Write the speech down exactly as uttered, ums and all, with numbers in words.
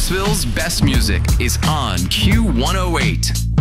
Nashville's best music is on Q one oh eight.